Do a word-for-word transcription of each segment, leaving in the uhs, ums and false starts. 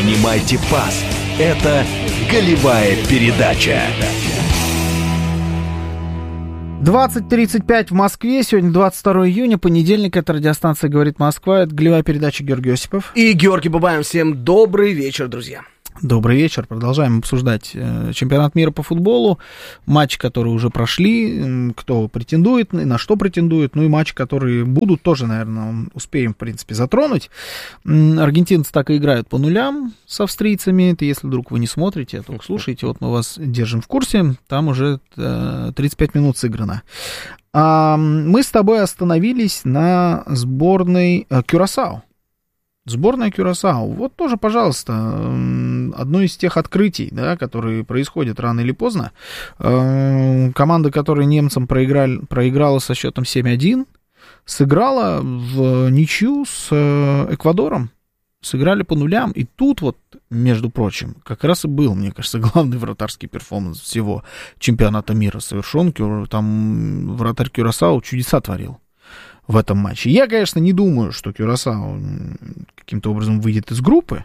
Принимайте пас. Это голевая передача. двадцать тридцать пять в Москве. Сегодня двадцать второго июня, понедельник. Это радиостанция «Говорит Москва». Это голевая передача. Георгий Осипов. И Георгий Бабаев. Всем добрый вечер, друзья. Добрый вечер. Продолжаем обсуждать э, чемпионат мира по футболу. Матчи, которые уже прошли, кто претендует, на что претендует. Ну и матчи, которые будут, тоже, наверное, успеем, в принципе, затронуть. Аргентинцы так и играют по нулям с австрийцами. Это если вдруг вы не смотрите, а только слушаете. Вот мы вас держим в курсе. Там уже э, тридцать пять минут сыграно. А, мы с тобой остановились на сборной э, Кюрасао. Сборная Кюрасао. Вот тоже, пожалуйста, одно из тех открытий, да, которые происходят рано или поздно. Команда, которая немцам проиграли, проиграла со счетом семь один, сыграла в ничью с Эквадором. Сыграли по нулям. И тут вот, между прочим, как раз и был, мне кажется, главный вратарский перформанс всего чемпионата мира совершен. Там вратарь Кюрасао чудеса творил в этом матче. Я, конечно, не думаю, что Кюрасао каким-то образом выйдет из группы.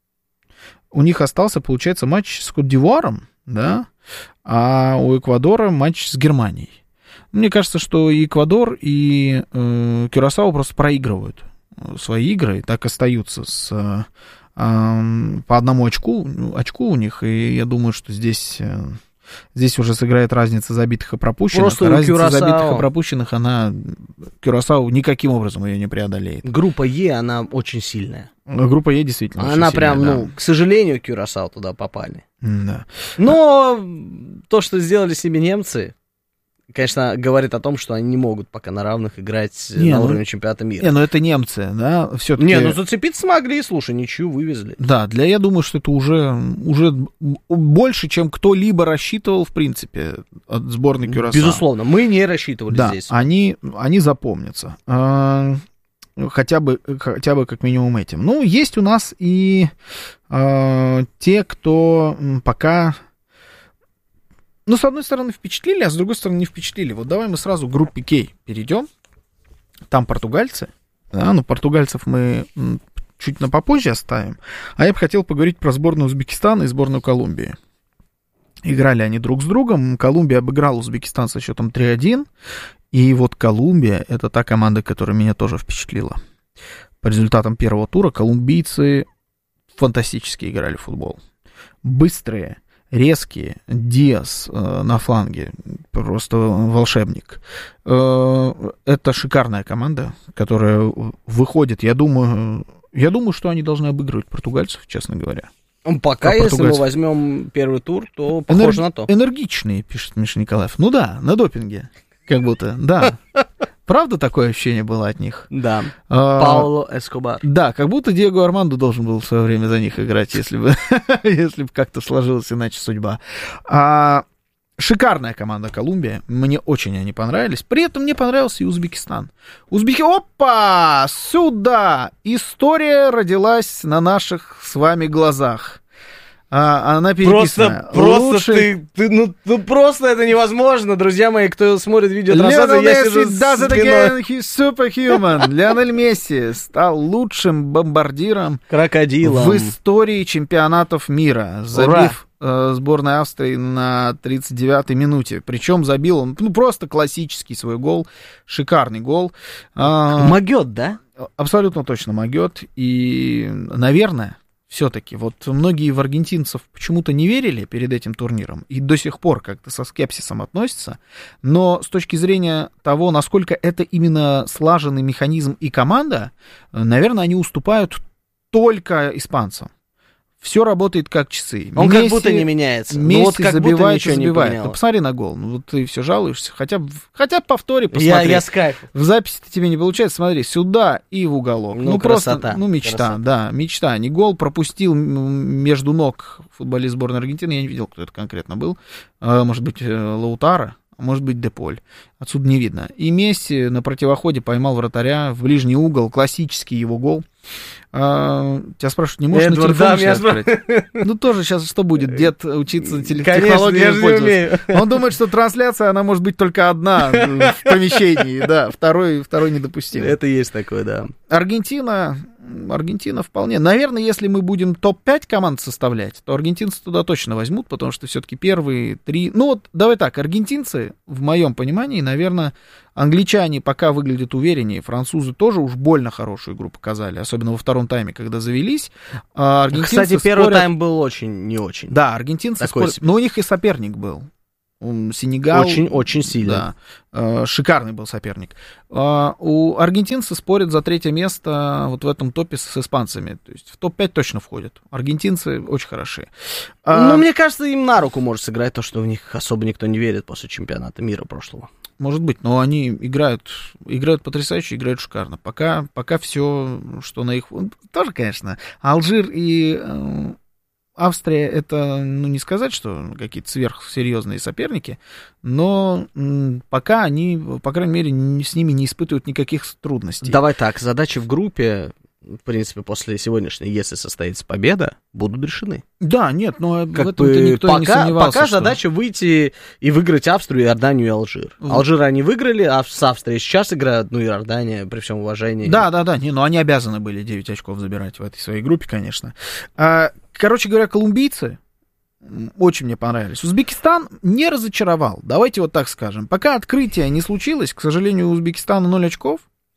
У них остался, получается, матч с Кот-д'Ивуаром, да, а у Эквадора матч с Германией. Мне кажется, что и Эквадор, и э, Кюрасао просто проигрывают свои игры, и так остаются с, э, э, по одному очку, очку у них, и я думаю, что здесь... Э, Здесь уже сыграет разница забитых и пропущенных. Просто разница Кюрасао... забитых и пропущенных, она Кюрасао никаким образом ее не преодолеет. Группа Е, она очень сильная. Группа Е действительно она очень прям, сильная, ну, да. к сожалению, Кюрасао туда попали. Да. Но то, что сделали себе немцы, конечно, говорит о том, что они не могут пока на равных играть не, на ну, уровне чемпионата мира. Не, ну это немцы, да, все-таки. Не, ну зацепиться смогли, слушай, ничью вывезли. Да, для, я думаю, что это уже, уже больше, чем кто-либо рассчитывал, в принципе, от сборной Кюрасао. Безусловно, мы не рассчитывали да, здесь. они, они запомнятся. Хотя бы, хотя бы как минимум этим. Ну, есть у нас и э, те, кто пока... Ну, с одной стороны, впечатлили, а с другой стороны, не впечатлили. Вот давай мы сразу к группе К перейдем. Там португальцы. Да, ну, португальцев мы чуть на попозже оставим. А я бы хотел поговорить про сборную Узбекистана и сборную Колумбии. Играли они друг с другом. Колумбия обыграла Узбекистан со счетом три один. И вот Колумбия — это та команда, которая меня тоже впечатлила. По результатам первого тура колумбийцы фантастически играли в футбол. Быстрые, резкие, Диас э, на фланге, просто волшебник. Э, это шикарная команда, которая выходит, я думаю, я думаю, что они должны обыгрывать португальцев, честно говоря. Пока, а если мы возьмем первый тур, то похоже Энер... на то. Энергичные, пишет Миша Николаев. Ну да, на допинге, как будто, да. Правда такое ощущение было от них? Да. А, Пауло Эскобар. Да, как будто Диего Армандо должен был в свое время за них играть, если бы, если бы как-то сложилась иначе судьба. А, шикарная команда Колумбия. Мне очень они понравились. При этом мне понравился и Узбекистан. Узбеки... Опа! Сюда! История родилась на наших с вами глазах. А, она переписана. Просто, просто Лучший... ты, ты ну, ну просто это невозможно, друзья мои, кто смотрит видео трансляцию, я сижу does it спиной. again, he's superhuman. Лионель Месси стал лучшим бомбардиром Крокодилом в истории чемпионатов мира, забив э, сборной Австрии на тридцать девятой минуте. Причем забил он, ну, просто классический свой гол, шикарный гол. Э, Могет, да? Абсолютно точно могет. И, наверное, все-таки, вот многие в аргентинцев почему-то не верили перед этим турниром и до сих пор как-то со скепсисом относятся, но с точки зрения того, насколько это именно слаженный механизм и команда, наверное, они уступают только испанцам. Все работает как часы. Он Месси, как будто не меняется. Месси ну, вот как забивает будто и забивает. Не ну, посмотри на гол. Ну, вот ты все жалуешься. Хотя, хотя повтори, посмотри. Я, я с кайфом. В записи-то тебе не получается. Смотри, сюда и в уголок. Ну, ну красота. Просто, ну, мечта, Красота. да, мечта. Не гол пропустил между ног футболист сборной Аргентины. Я не видел, кто это конкретно был. Может быть, Лаутаро, может быть, Деполь. Отсюда не видно. И Месси на противоходе поймал вратаря в ближний угол. Классический его гол. А, тебя спрашивают, не можешь Эдвард, на телефон да, открыть? Спр... Ну, тоже сейчас что будет? Дед учиться теле... Конечно, технологиями пользоваться? умею. Он думает, что трансляция, она может быть только одна в помещении, да, второй, второй недопустим. Это есть такое, да. Аргентина, Аргентина вполне. Наверное, если мы будем топ пять команд составлять, то аргентинцы туда точно возьмут, потому что все-таки первые три... Ну вот, давай так, аргентинцы, в моем понимании, наверное, англичане пока выглядят увереннее, французы тоже уж больно хорошую игру показали, особенно во втором тайме, когда завелись. А аргентинцы Кстати, первый спорят... тайм был очень не очень. Да, аргентинцы спорят... Но у них и соперник был. Сенегал. Очень-очень сильный. Да, шикарный был соперник. У аргентинцев спорят за третье место вот в этом топе с испанцами. То есть в топ пять точно входят. Аргентинцы очень хороши. Ну, мне кажется, им на руку может сыграть то, что в них особо никто не верит после чемпионата мира прошлого. Может быть, но они играют, играют потрясающе, играют шикарно. Пока, пока все, что на их... Тоже, конечно, Алжир и... Австрия — это, ну, не сказать, что какие-то сверхсерьезные соперники, но м, пока они, по крайней мере, не, с ними не испытывают никаких трудностей. Давай так, задачи в группе, в принципе, после сегодняшней, если состоится победа, будут решены. Да, нет, но как в этом-то никто пока, не сомневался. Пока что... задача выйти и выиграть Австрию, Иорданию и Алжир. Mm. Алжир они выиграли, а с Австрией сейчас играют, ну, Иордания, при всем уважении. Да, да, да, не, но они обязаны были девять очков забирать в этой своей группе, конечно. А, короче говоря, колумбийцы очень мне понравились. Узбекистан не разочаровал, давайте вот так скажем. Пока открытие не случилось, к сожалению, у Узбекистана ноль очков.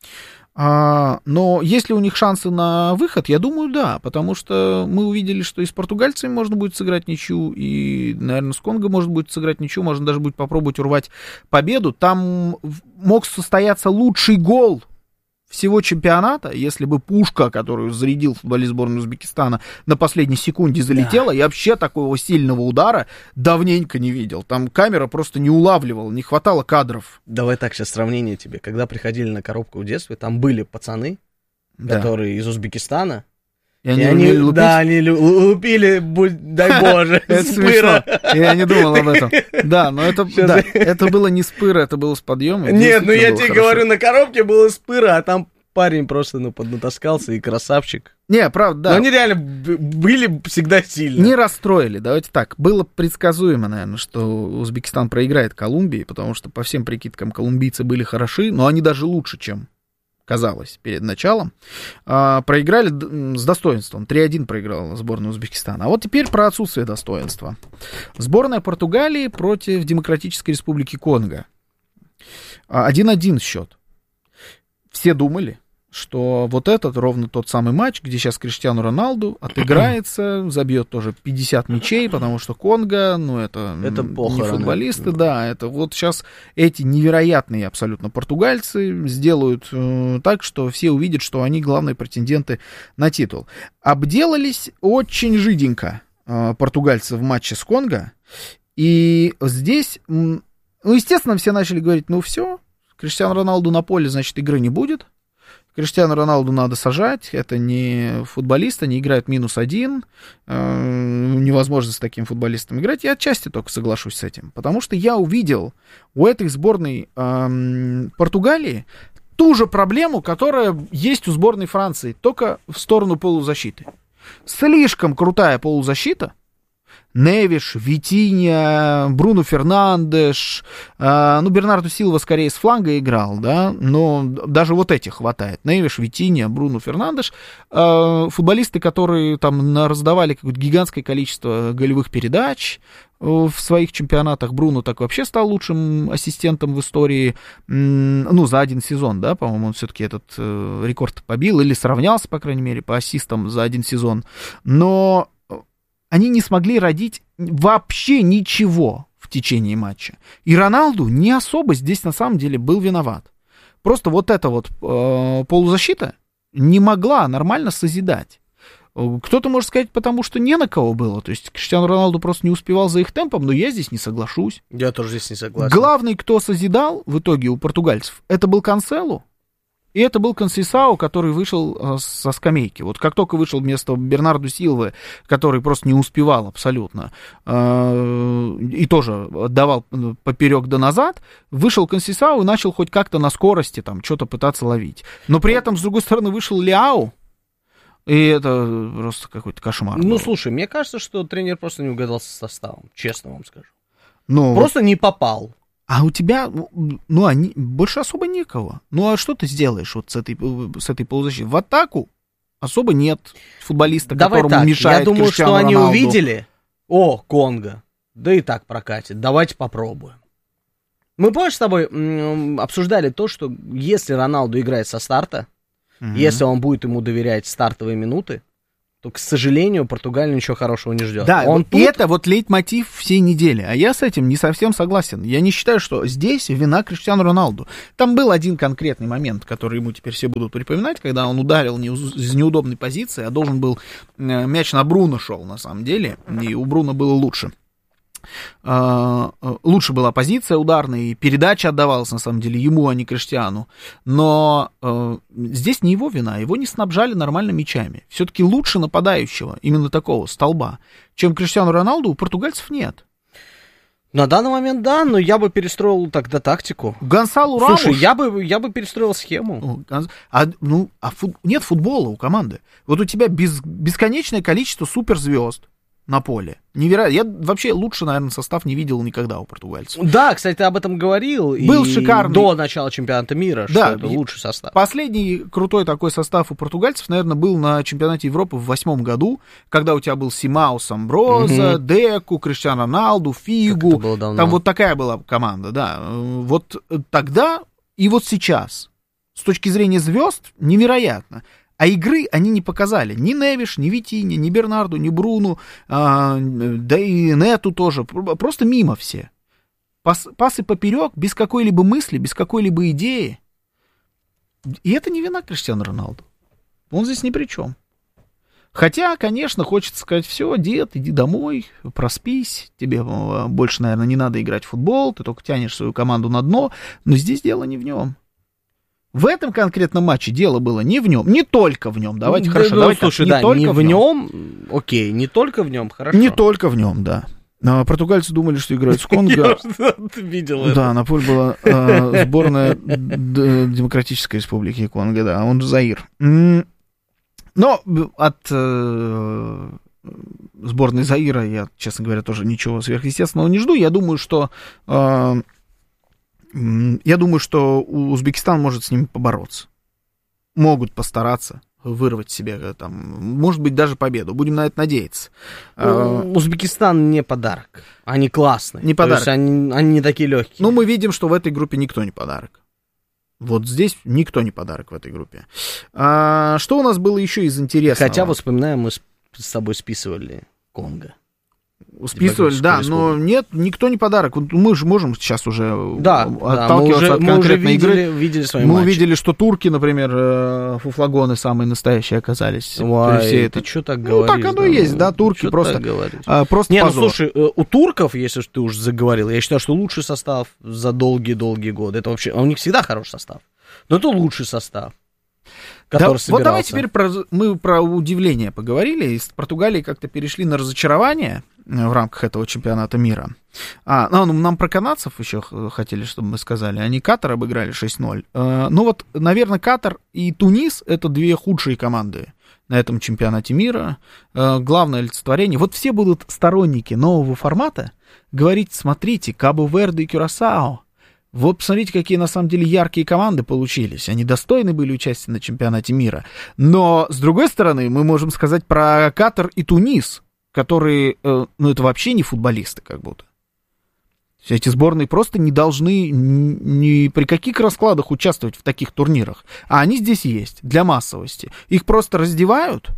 А, но есть ли у них шансы на выход? Я думаю, да, потому что мы увидели, что и с португальцами можно будет сыграть ничью, и, наверное, с Конго может будет сыграть ничью, можно даже будет попробовать урвать победу. Там мог состояться лучший гол всего чемпионата, если бы пушка, которую зарядил футболист сборной Узбекистана, на последней секунде залетела, да. Я вообще такого сильного удара давненько не видел. Там камера просто не улавливала, не хватало кадров. Давай так, сейчас сравнение тебе. Когда приходили на коробку в детстве, там были пацаны, да. которые из Узбекистана, и они, и они да, они лупили, дай боже, это смешно. Я не думал об этом. Да, но это, да, это было не с пыра, это было с подъема. Нет, ну я тебе говорю, на коробке было с пыра, а там парень просто ну, поднатаскался и красавчик. Не, правда, да. Но они реально были всегда сильны. Не расстроили, давайте так. Было предсказуемо, наверное, что Узбекистан проиграет Колумбии, потому что по всем прикидкам колумбийцы были хороши, но они даже лучше, чем казалось перед началом. А, проиграли с достоинством. три один проиграла сборная Узбекистана. А вот теперь про отсутствие достоинства. Сборная Португалии против Демократической Республики Конго. один один счет. Все думали, что вот этот ровно тот самый матч, где сейчас Криштиану Роналду отыграется, забьет тоже пятьдесят мячей, потому что Конго, ну, это, это не футболисты, да, это вот сейчас эти невероятные абсолютно португальцы сделают э, так, что все увидят, что они главные претенденты на титул. Обделались очень жиденько э, португальцы в матче с Конго, и здесь, ну, естественно, все начали говорить, ну, все, Криштиану Роналду на поле, значит, игры не будет. Криштиану Роналду надо сажать, это не футболист, они играют минус один, э, невозможно с таким футболистом играть. Я отчасти только соглашусь с этим, потому что я увидел у этой сборной э, Португалии ту же проблему, которая есть у сборной Франции, только в сторону полузащиты. Слишком крутая полузащита. Невиш, Витинья, Бруно Фернандеш, э, ну, Бернарду Силва скорее с фланга играл, да, но даже вот этих хватает. Невиш, Витинья, Бруно Фернандеш, э, футболисты, которые там раздавали какое-то гигантское количество голевых передач в своих чемпионатах. Бруно так вообще стал лучшим ассистентом в истории, ну, за один сезон, да, по-моему, он все-таки этот э, рекорд побил или сравнялся, по крайней мере, по ассистам за один сезон, но они не смогли родить вообще ничего в течение матча. И Роналду не особо здесь на самом деле был виноват. Просто вот эта вот э, полузащита не могла нормально созидать. Кто-то может сказать, потому что не на кого было. То есть Криштиану Роналду просто не успевал за их темпом, но я здесь не соглашусь. Я тоже здесь не согласен. Главный, кто созидал в итоге у португальцев, это был Канселу. И это был Консейсао, который вышел э, со скамейки. Вот как только вышел вместо Бернарду Силвы, который просто не успевал абсолютно, э, и тоже отдавал поперек да назад, вышел Консейсао и начал хоть как-то на скорости там что-то пытаться ловить. Но при этом, с другой стороны, вышел Лиау, и это просто какой-то кошмар. Ну, был. Слушай, мне кажется, что тренер просто не угадал с составом, честно вам скажу. Но просто вот... не попал. А у тебя, ну, они, больше особо некого. Ну, а что ты сделаешь вот с этой, с этой полузащитой? В атаку особо нет футболиста, Давай которому так, мешает я думаю, Криштиану что они Роналду. увидели, о, Конго, да и так прокатит, давайте попробуем. Мы, помнишь, с тобой м, обсуждали то, что если Роналду играет со старта, mm-hmm. если он будет ему доверять стартовые минуты, то, к сожалению, Португалия ничего хорошего не ждет. Да, он и тут... это вот лейтмотив всей недели. А я с этим не совсем согласен. Я не считаю, что здесь вина Криштиану Роналду. Там был один конкретный момент, который ему теперь все будут припоминать, когда он ударил не, из неудобной позиции, а должен был... Мяч на Бруно шел, на самом деле, и у Бруно было лучше. Лучше была позиция ударная, и передача отдавалась, на самом деле, ему, а не Криштиану. Но э, здесь не его вина, его не снабжали нормально мячами. Все-таки лучше нападающего, именно такого, столба, чем Криштиану Роналду, у португальцев нет. На данный момент, да, но я бы перестроил тогда тактику. Гонсалу Рамош... Слушай, я бы, я бы перестроил схему. А, ну, а фут... нет футбола у команды. Вот у тебя без... бесконечное количество суперзвезд на поле. Невероятно. Я вообще лучше, наверное, состав не видел никогда у португальцев. Да, кстати, ты об этом говорил. Был и шикарный. До начала чемпионата мира, да, что это лучший состав. Последний крутой такой состав у португальцев, наверное, был на чемпионате Европы в восьмом году, когда у тебя был Симао, Самброза, угу. Деку, Криштиану Роналду, Фигу. Там вот такая была команда, да. Вот тогда и вот сейчас, с точки зрения звезд, невероятно. А игры они не показали. Ни Невиш, ни Витинья, ни Бернарду, ни Бруну, а, да и Нету тоже. Просто мимо все. Пас, пасы поперек, без какой-либо мысли, без какой-либо идеи. И это не вина Криштиану Роналду. Он здесь ни при чем. Хотя, конечно, хочется сказать, все, дед, иди домой, проспись. Тебе больше, наверное, не надо играть в футбол, ты только тянешь свою команду на дно. Но здесь дело не в нем. В этом конкретном матче дело было не в нем, не только в нем. Давайте, да, хорошо, ну, давайте слушай, так, не да, только не в в нем. нем, окей, не только в нем, хорошо. Не только в нем, да. А, португальцы думали, что играют с Конго. Ты видел это. Да, на поле была а, сборная Демократической Республики Конго, да, он же Заир. Но от э, сборной Заира я, честно говоря, тоже ничего сверхъестественного не жду. Я думаю, что э, я думаю, что Узбекистан может с ними побороться. Могут постараться вырвать себе, там, может быть, даже победу. Будем на это надеяться. Узбекистан не подарок. Они классные. Не подарок. То есть они, они не такие легкие. Ну, мы видим, что в этой группе никто не подарок. Вот здесь никто не подарок в этой группе. А, что у нас было еще из интересного? Хотя, вот вспоминаем, мы с, с тобой списывали Конго. Списывали, да, но нет, никто не подарок. Мы же можем сейчас уже да, отталкиваться да, от мы конкретной уже, мы уже видели, игры. Видели свои мы матчи. увидели, что турки, например, фуфлагоны самые настоящие оказались. Ой, все это. ты что так ну, говоришь? Ну, так оно и да, есть, да, турки просто, а, просто Не, позор. ну, слушай, у турков, если ты уже заговорил, я считаю, что лучший состав за долгие-долгие годы. Это вообще, у них всегда хороший состав. Но это лучший состав. Да, вот давай теперь про, мы про удивление поговорили. Из Португалии как-то перешли на разочарование в рамках этого чемпионата мира. А, ну, нам про канадцев еще хотели, чтобы мы сказали. Они Катар обыграли шесть ноль. А, ну вот, наверное, Катар и Тунис — это две худшие команды на этом чемпионате мира. А, главное олицетворение. Вот все будут сторонники нового формата говорить: смотрите, Кабо-Верде и Кюрасао. Вот посмотрите, какие на самом деле яркие команды получились. Они достойны были участия на чемпионате мира. Но, с другой стороны, мы можем сказать про Катар и Тунис, которые, э, ну, это вообще не футболисты как будто. Эти сборные просто не должны ни при каких раскладах участвовать в таких турнирах. А они здесь есть, для массовости. Их просто раздевают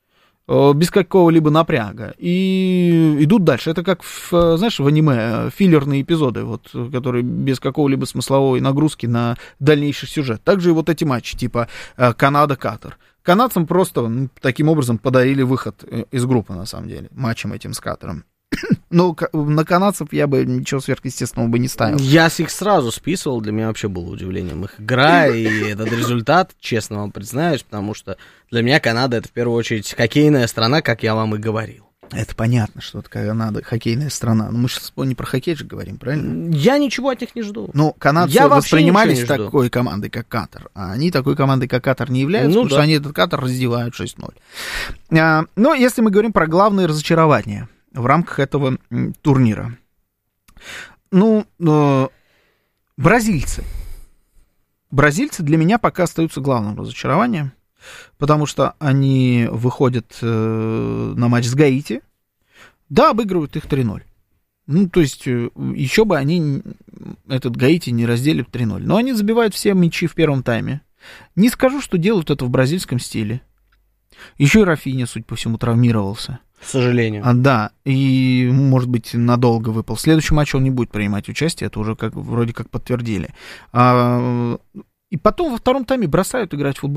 без какого-либо напряга и идут дальше. Это как, в, знаешь, в аниме филлерные эпизоды, вот, которые без какого-либо смысловой нагрузки на дальнейший сюжет. Также и вот эти матчи, типа Канада-Катар. Канадцам просто ну, таким образом подарили выход из группы, на самом деле, матчем этим с Катаром. Но на канадцев я бы ничего сверхъестественного бы не ставил. Я их сразу списывал, для меня вообще было удивлением их игра и этот результат, честно вам признаюсь, потому что для меня Канада — это в первую очередь хоккейная страна, как я вам и говорил. Это понятно, что это Канада хоккейная страна, но мы сейчас не про хоккей же говорим, правильно? Я ничего от них не жду. Ну, канадцы я воспринимались такой командой, как Катар, а они такой командой, как Катар, не являются, ну, потому да. что они этот Катар раздевают шесть ноль. А, но если мы говорим про главные разочарования в рамках этого турнира. Ну, э, бразильцы. Бразильцы для меня пока остаются главным разочарованием. потому что они выходят э, на матч с Гаити, да, обыгрывают их три ноль. Ну, то есть, еще бы они этот Гаити не разделили три ноль. Но они забивают все мячи в первом тайме. Не скажу, что делают это в бразильском стиле. Еще и Рафинья, судя по всему, травмировался. К сожалению. А, да, и, может быть, надолго выпал. В следующем матче он не будет принимать участие, это уже как, вроде как подтвердили. А, и потом во втором тайме бросают играть в футбол.